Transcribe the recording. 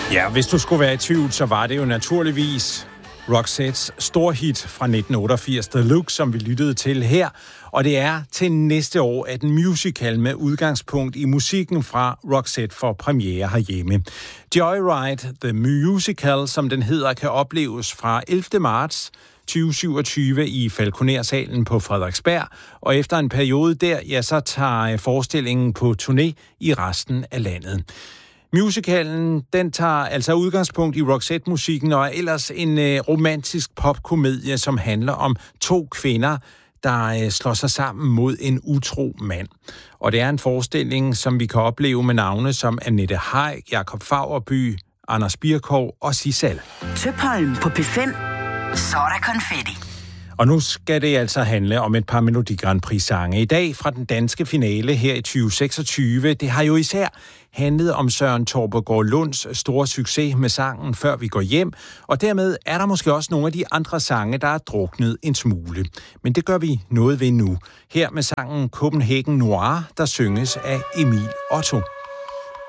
Ja, hvis du skulle være i tvivl, så var det jo naturligvis Roxettes storhit fra 1988, The Look, som vi lyttede til her. Og det er til næste år, at en musical med udgangspunkt i musikken fra Roxette får premiere herhjemme. Joyride, The Musical, som den hedder, kan opleves fra 11. marts 2027 i Falconer-salen på Frederiksberg, og efter en periode der, ja, så tager forestillingen på turné i resten af landet. Musicalen, den tager altså udgangspunkt i Roxette-musikken og er ellers en romantisk popkomedie, som handler om to kvinder, der slår sig sammen mod en utro mand. Og det er en forestilling, som vi kan opleve med navne som Annette Heick, Jakob Faurby, Anders Birkov og Sissel. Tøpholm på P5. Så er der konfetti. Og nu skal det altså handle om et par Melodi Grand Prix-sange. I dag fra den danske finale her i 2026. Det har jo især handlet om Søren Torpegaard Lunds store succes med sangen Før vi går hjem. Og dermed er der måske også nogle af de andre sange, der er druknet en smule. Men det gør vi noget ved nu. Her med sangen Copenhagen Noir, der synges af Emil Otto.